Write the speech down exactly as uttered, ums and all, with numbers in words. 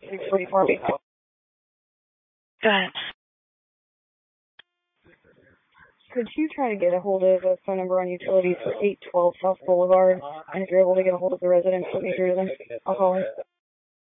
six forty-four. Go ahead. Could you try to get a hold of a phone number on utilities for eight twelve South Boulevard? And if you're able to get a hold of the resident for me, I'll call her.